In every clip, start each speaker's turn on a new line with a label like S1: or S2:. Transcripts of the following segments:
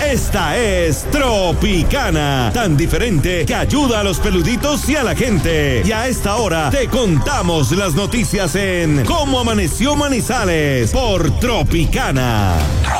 S1: Esta es Tropicana, tan diferente que ayuda a los peluditos y a la gente. Y a esta hora te contamos las noticias en Cómo Amaneció Manizales por Tropicana.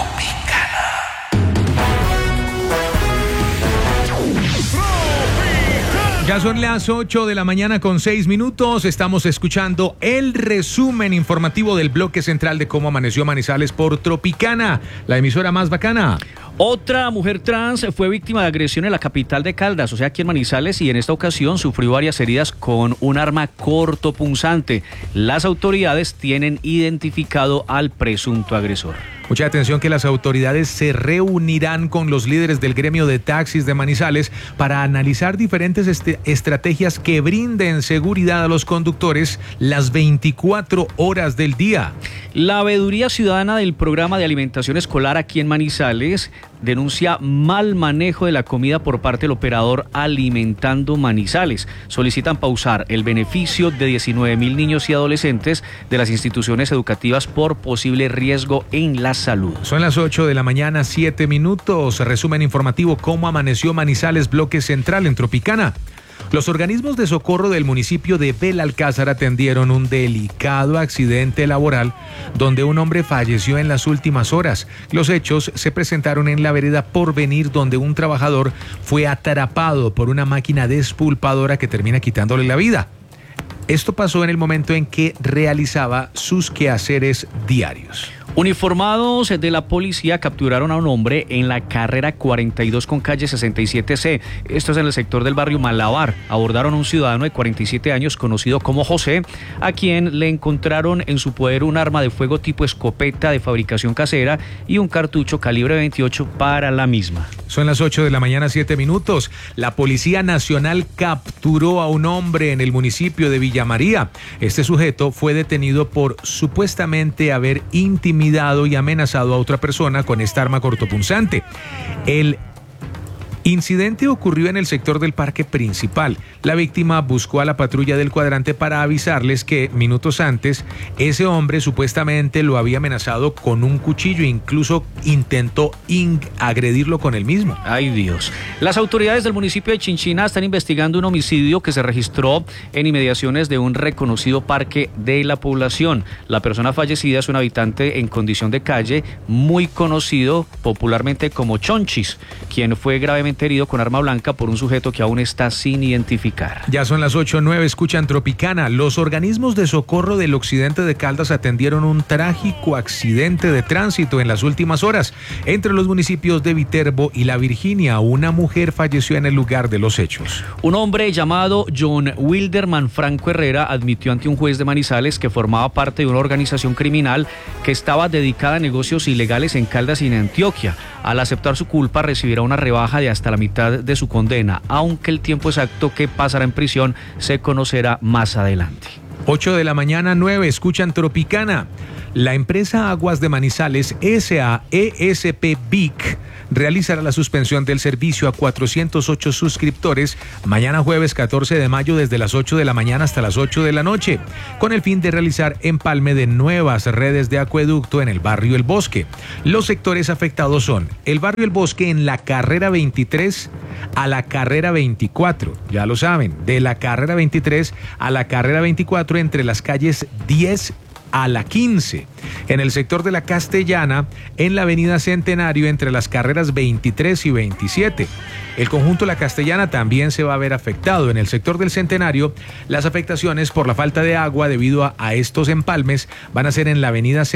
S2: Ya son las 8 de la mañana con 6 minutos. Estamos escuchando el resumen informativo del bloque central de Cómo Amaneció Manizales por Tropicana, la emisora más bacana.
S3: Otra mujer trans fue víctima de agresión en la capital de Caldas, o sea, aquí en Manizales, y en esta ocasión sufrió varias heridas con un arma cortopunzante. Las autoridades tienen identificado al presunto agresor.
S2: Mucha atención que las autoridades se reunirán con los líderes del gremio de taxis de Manizales para analizar diferentes estrategias que brinden seguridad a los conductores las 24 horas del día.
S3: La veeduría ciudadana del programa de alimentación escolar aquí en Manizales denuncia mal manejo de la comida por parte del operador Alimentando Manizales. Solicitan pausar el beneficio de 19.000 niños y adolescentes de las instituciones educativas por posible riesgo en la salud.
S2: Son las 8 de la mañana, 7 minutos. Resumen informativo Cómo Amaneció Manizales, bloque central en Tropicana. Los organismos de socorro del municipio de Belalcázar atendieron un delicado accidente laboral donde un hombre falleció en las últimas horas. Los hechos se presentaron en la vereda Porvenir, donde un trabajador fue atrapado por una máquina despulpadora que termina quitándole la vida. Esto pasó en el momento en que realizaba sus quehaceres diarios.
S3: Uniformados de la policía capturaron a un hombre en la carrera 42 con calle 67C. Esto es en el sector del barrio Malabar. Abordaron a un ciudadano de 47 años conocido como José, a quien le encontraron en su poder un arma de fuego tipo escopeta de fabricación casera y un cartucho calibre 28 para la misma.
S2: Son las 8 de la mañana, 7 minutos. La Policía Nacional capturó a un hombre en el municipio de Villa María. Este sujeto fue detenido por supuestamente haber intimidado y amenazado a otra persona con esta arma cortopunzante. El incidente ocurrió en el sector del parque principal. La víctima buscó a la patrulla del cuadrante para avisarles que minutos antes ese hombre supuestamente lo había amenazado con un cuchillo e incluso intentó agredirlo con el mismo.
S3: ¡Ay, Dios! Las autoridades del municipio de Chinchina están investigando un homicidio que se registró en inmediaciones de un reconocido parque de la población. La persona fallecida es un habitante en condición de calle muy conocido popularmente como Chonchis, quien fue gravemente herido con arma blanca por un sujeto que aún está sin identificar.
S2: Ya son las 8:09, escuchan Tropicana. Los organismos de socorro del occidente de Caldas atendieron un trágico accidente de tránsito en las últimas horas entre los municipios de Viterbo y La Virginia. Una mujer falleció en el lugar de los hechos.
S3: Un hombre llamado John Wilderman Franco Herrera admitió ante un juez de Manizales que formaba parte de una organización criminal que estaba dedicada a negocios ilegales en Caldas y en Antioquia. Al aceptar su culpa recibirá una rebaja de hasta la mitad de su condena, aunque el tiempo exacto que pasará en prisión se conocerá más adelante.
S2: 8 de la mañana, 9, escuchan Tropicana. La empresa Aguas de Manizales SAESP BIC realizará la suspensión del servicio a 408 suscriptores mañana jueves 14 de mayo desde las 8 de la mañana hasta las 8 de la noche, con el fin de realizar empalme de nuevas redes de acueducto en el barrio El Bosque. Los sectores afectados son el barrio El Bosque en la carrera 23 a la carrera 24, ya lo saben, de la carrera 23 a la carrera 24 entre las calles 10 a la 15, en el sector de la Castellana, en la avenida Centenario entre las carreras 23 y 27. El conjunto La Castellana también se va a ver afectado. En el sector del Centenario, las afectaciones por la falta de agua debido a estos empalmes van a ser en la avenida